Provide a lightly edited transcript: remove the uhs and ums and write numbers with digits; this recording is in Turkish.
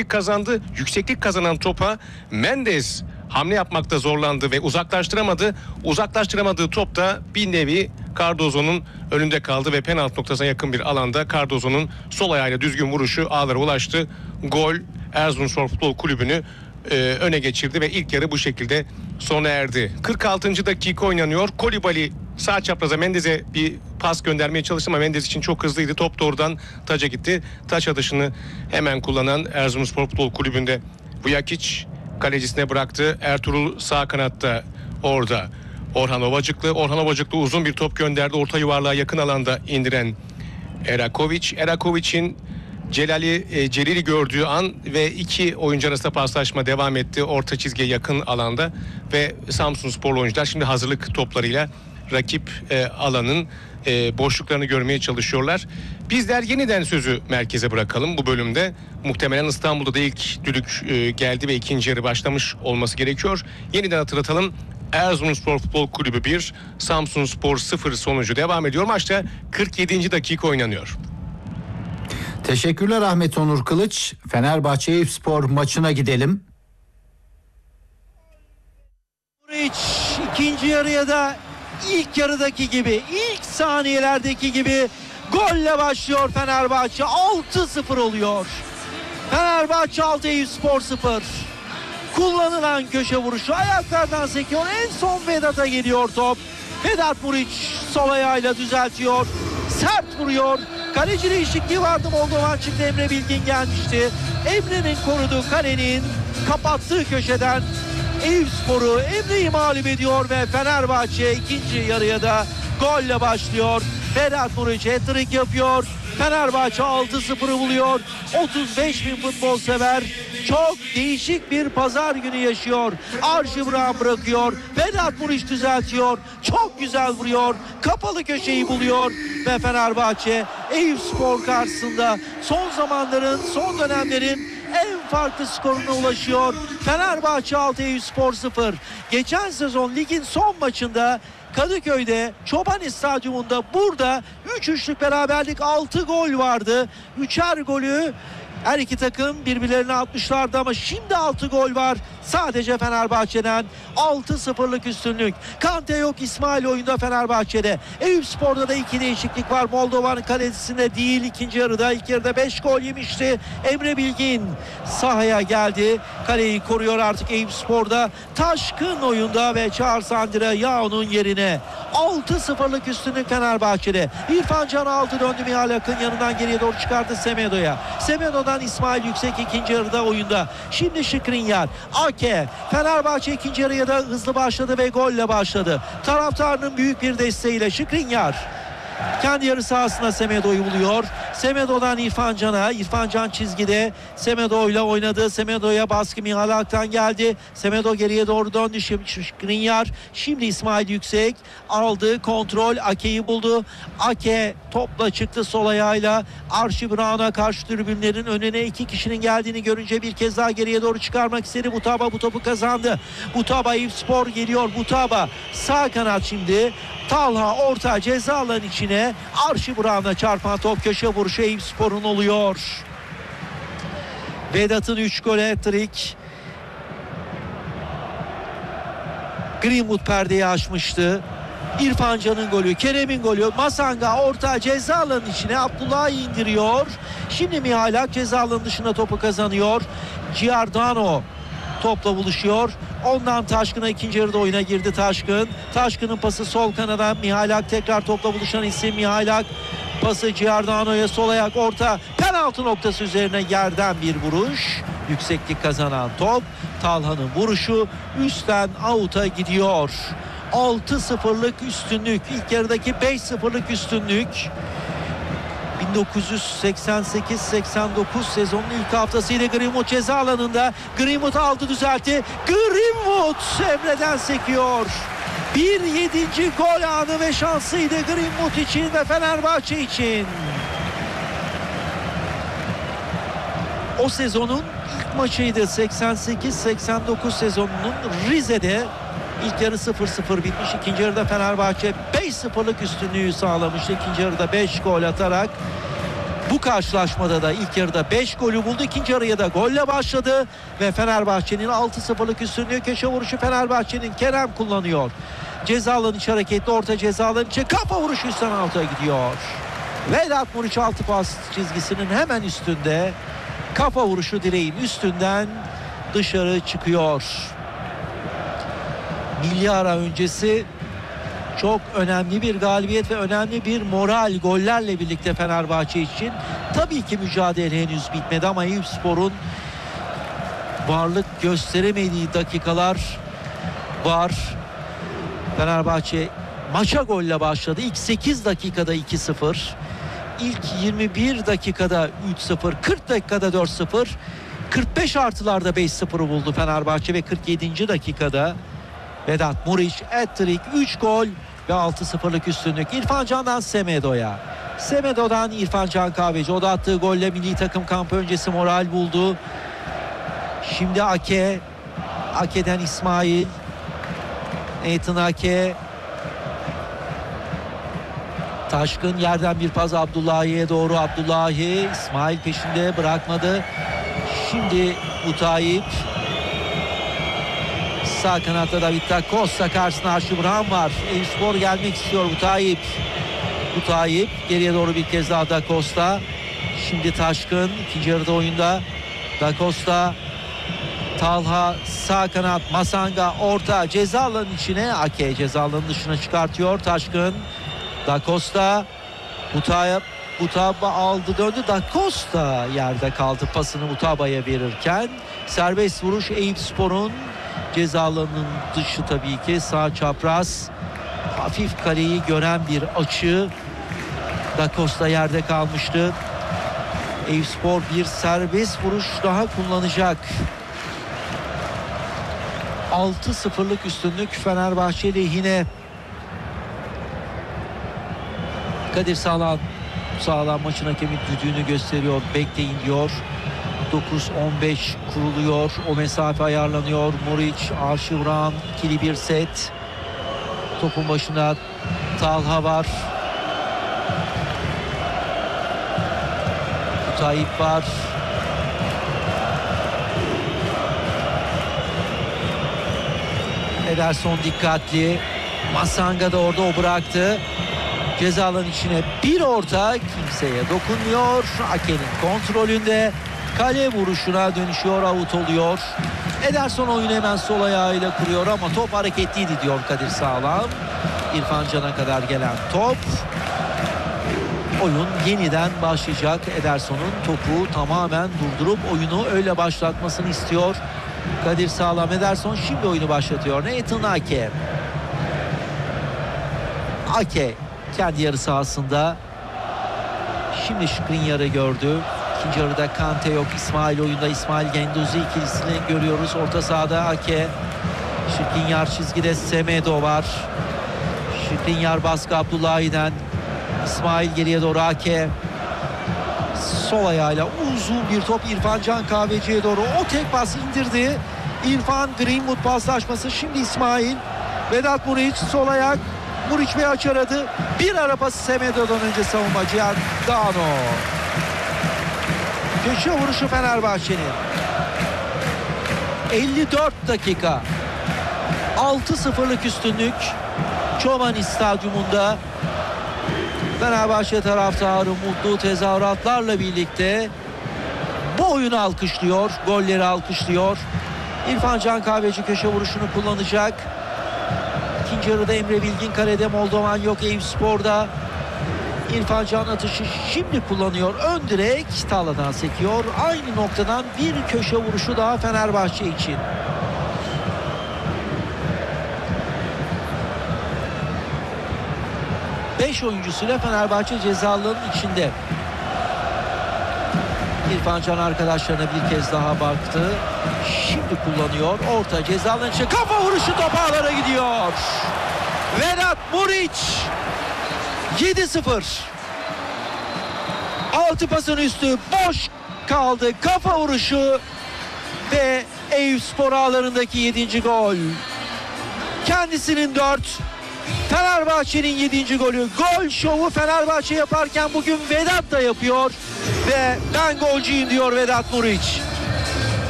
yükseklik kazandı. Yükseklik kazanan topa Mendes hamle yapmakta zorlandı ve uzaklaştıramadı. Uzaklaştıramadığı top da bir nevi Cardozo'nun önünde kaldı ve penaltı noktasına yakın bir alanda Cardozo'nun sol ayağıyla düzgün vuruşu ağlara ulaştı. Gol Erzurumspor Futbol Kulübü'nü öne geçirdi ve ilk yarı bu şekilde sona erdi. 46. dakika oynanıyor. Kolibali sağ çapraza Mendes'e bir pas göndermeye çalıştı ama Mendes için çok hızlıydı. Top doğrudan taça gitti. Taç atışını hemen kullanan Erzurumspor Futbol Kulübü'nde Vujakić kalecisine bıraktı. Ertuğrul sağ kanatta orada. Orhan Ovacıklı uzun bir top gönderdi. Orta yuvarlığa yakın alanda indiren Eraković'in Celil'i gördüğü an ve iki oyuncu arasında paslaşma devam etti. Orta çizgiye yakın alanda ve Samsunsporlu oyuncular şimdi hazırlık toplarıyla rakip alanın boşluklarını görmeye çalışıyorlar. Bizler yeniden sözü merkeze bırakalım bu bölümde. Muhtemelen İstanbul'da da ilk düdük geldi ve ikinci yarı başlamış olması gerekiyor. Yeniden hatırlatalım. Erzurumspor Futbol Kulübü 1, Samsunspor 0 sonucu devam ediyor. Maçta 47. dakika oynanıyor. Teşekkürler Ahmet Onur Kılıç. Fenerbahçe Eyüpspor maçına gidelim. İkinci yarıya da ilk yarıdaki gibi, ilk saniyelerdeki gibi golle başlıyor Fenerbahçe. 6-0 oluyor. Fenerbahçe 6, Eyüpspor 0. Kullanılan köşe vuruşu ayaklardan sekiyor. En son Vedat'a geliyor top. Vedat Muriç sol ayağıyla düzeltiyor. Sert vuruyor. Kaleci değişikliği vardı. Moldovan çıktı. Emre Bilgin gelmişti. Emre'nin koruduğu kalenin kapattığı köşeden Eyüpspor'u Emre'yi mağlup ediyor ve Fenerbahçe ikinci yarıya da golle başlıyor. Vedat Muriç hat-trick yapıyor. Fenerbahçe 6-0'ı buluyor. 35 bin futbol sever çok değişik bir pazar günü yaşıyor. Archie Brown bırakıyor. Vedat Muriç düzeltiyor. Çok güzel vuruyor. Kapalı köşeyi buluyor ve Fenerbahçe Eyüpspor karşısında son zamanların, son dönemlerin en farklı skoruna ulaşıyor. Fenerbahçe 6, Eyüpspor 0. Geçen sezon ligin son maçında Kadıköy'de Çobani Stadyumunda burada 3-3'lük beraberlik, 6 gol vardı. 3'er golü her iki takım birbirlerine atmışlardı ama şimdi 6 gol var. Sadece Fenerbahçe'den 6-0'lık üstünlük. Kante yok, İsmail oyunda Fenerbahçe'de. Eyüpspor'da da 2 değişiklik var. Moldova'nın kalesinde değil ikinci yarıda. İlk yarıda 5 gol yemişti. Emre Bilgin sahaya geldi. Kaleyi koruyor artık Eyüpspor'da. Taşkın oyunda ve Charles Andre Yao'nun yerine. 6-0'lık üstünlük Fenerbahçe'de. İrfan Can aldı, döndü Mihal Akın yanından geriye doğru çıkardı Semedo'ya. Semedo'dan İsmail Yüksek ikinci yarıda oyunda. Şimdi Skriniar. Ake. Fenerbahçe ikinci yarıya da hızlı başladı ve golle başladı. Taraftarının büyük bir desteğiyle Skriniar kendi yarı sahasına Semedo'yu buluyor. Semedo'dan İrfan Can'a. İrfan Can çizgide Semedo ile oynadı. Semedo'ya baskı Mihal Ak'tan geldi. Semedo geriye doğru döndü. Skriniar. Şimdi İsmail Yüksek aldı. Kontrol. Ake'yi buldu. Ake topla çıktı sol ayağıyla. Archie Brown'a karşı tribünlerin önüne 2 kişinin geldiğini görünce bir kez daha geriye doğru çıkarmak istedi. Butaba bu topu kazandı. Butaba Eyüpspor geliyor. Butaba sağ kanat şimdi. Talha orta ceza alanı içine. Archie Brown'a çarpan top köşe vuruşu Eyüpspor'un oluyor. Vedat'ın 3 gol hat-trick. Greenwood perdeyi aşmıştı. İrfan Can'ın golü, Kerem'in golü. Masanga orta ceza alanı içine Abdullah'ı indiriyor. Şimdi Mihalak ceza alanı dışında topu kazanıyor. Giordano topla buluşuyor. Ondan Taşkın'a ikinci yarıda oyuna girdi Taşkın. Taşkın'ın pası sol kanada. Mihalak tekrar topla buluşan isim Mihalak. Pası Giordano'ya sol ayak orta. Penaltı noktası üzerine yerden bir vuruş. Yükseklik kazanan top. Talha'nın vuruşu üstten out'a gidiyor. 6-0'lık üstünlük. İlk yarıdaki 5-0'lık üstünlük. 1988-89 sezonun ilk haftasıydı. Greenwood ceza alanında. Greenwood aldı, düzeltti. Greenwood Emre'den sekiyor. Bir 7. gol anı ve şansıydı Greenwood için ve Fenerbahçe için. O sezonun ilk maçıydı. 88-89 sezonunun Rize'de. İlk yarı 0-0 bitmiş. İkinci yarıda Fenerbahçe 5-0'lık üstünlüğü sağlamıştı. İkinci yarıda 5 gol atarak Bu karşılaşmada da ilk yarıda 5 golü buldu. İkinci yarıya da golle başladı ve Fenerbahçe'nin 6-0'lık üstünlüğü. Köşe vuruşu Fenerbahçe'nin, Kerem kullanıyor. Ceza alanı içi hareketli, orta ceza alanı içi, kafa vuruşu üstten alta gidiyor. Vedat Muriç 6 pas çizgisinin hemen üstünde. Kafa vuruşu direğin üstünden dışarı çıkıyor. Milli ara öncesi çok önemli bir galibiyet ve önemli bir moral gollerle birlikte Fenerbahçe için. Tabii ki mücadele henüz bitmedi ama Eyüpspor'un varlık gösteremediği dakikalar var. Fenerbahçe maça golle başladı. İlk 8 dakikada 2-0. İlk 21 dakikada 3-0. 40 dakikada 4-0. 45 artılarda 5-0'ı buldu Fenerbahçe ve 47. dakikada Vedat Muriç hat-trick, 3 gol ve 6-0'lık üstünlük. İrfan Can'dan Semedo'ya. Semedo'dan İrfan Can Kahveci. O da attığı golle milli takım kampı öncesi moral buldu. Şimdi Ake. Ake'den İsmail. Nathan Ake. Taşkın yerden bir pas Abdullahi'ye doğru. Abdullahi İsmail peşinde, bırakmadı. Şimdi Mutayip. Sağ kanatta David da Costa, karşısında Archie Brown var. Eyüpspor gelmek istiyor. Mutayip geriye doğru bir kez daha Da Costa. Şimdi Taşkın ikinci yarıda oyunda. Da Costa, Talha sağ kanat, Masanga orta, ceza alanının içine, Ake ceza alanının dışına çıkartıyor. Taşkın, Da Costa, Mutaba aldı döndü. Da Costa yerde kaldı pasını Mutaba'ya verirken. Serbest vuruş Eyüpspor'un, ceza alanının dışı tabii ki, sağ çapraz. Hafif kaleyi gören bir açı. Da Costa yerde kalmıştı. Eyüpspor bir serbest vuruş daha kullanacak. 6-0'lık üstünlük Fenerbahçe lehine. Kadir Sağlam maçın hakemi düdüğünü gösteriyor. Bekleyin diyor. 9-15 kuruluyor. O mesafe ayarlanıyor. Muriç, Archie Brown, ikili bir set. Topun başında Talha var. Tayyip var. Ederson dikkatli. Masanga da orada, o bıraktı. Ceza alanı içine bir orta, kimseye dokunmuyor. Ake'nin kontrolünde, kale vuruşuna dönüşüyor, out oluyor. Ederson oyunu hemen sol ayağıyla kuruyor ama top hareketliydi diyor Kadir Sağlam. İrfan Can'a kadar gelen top. Oyun yeniden başlayacak. Ederson'un topu tamamen durdurup oyunu öyle başlatmasını istiyor Kadir Sağlam. Ederson şimdi oyunu başlatıyor. Nathan Ake. Ake kendi yarı sahasında. Şimdi Skriniar'ı gördü. İkinci yarıda Kante yok. İsmail oyunda. İsmail Genduzi ikilisini görüyoruz. Orta sahada Ake. Skriniar çizgide, Semedo var. Skriniar baskı Abdullahi'den. İsmail geriye doğru, Ake. Sol ayağıyla uzun bir top İrfan Can Kahveci'ye doğru. O tek pas indirdi. İrfan Greenwood paslaşması. Şimdi İsmail. Vedat Muriç sol ayak. Muriç Bey aç aradı. Bir ara pası Semedo'dan önce savunma Giordano. Köşe vuruşu Fenerbahçe'nin. 54 dakika. 6-0'lık üstünlük. Çomani Stadyumunda. Fenerbahçe taraftarı mutlu tezahüratlarla birlikte bu oyunu alkışlıyor, golleri alkışlıyor. İrfan Can Kahveci köşe vuruşunu kullanacak. İkinci yarıda Emre Bilgin kalede, Moldovan yok Eyüpspor'da. İrfan Can atışı şimdi kullanıyor. Ön direk Talha'dan sekiyor. Aynı noktadan bir köşe vuruşu daha Fenerbahçe için. Beş oyuncusuyla Fenerbahçe ceza alanının içinde. İrfan Can arkadaşlarına bir kez daha baktı. Şimdi kullanıyor. Orta ceza alanı içinde, kafa vuruşu top ağlara gidiyor. Vedat Muriç 7-0. 6 pasın üstü boş kaldı. Kafa vuruşu ve Eyüpspor ağlarındaki 7. gol. Kendisinin 4. Fenerbahçe'nin 7. golü. Gol şovu Fenerbahçe yaparken bugün Vedat da yapıyor. ve ben golcüyüm diyor Vedat Muriç.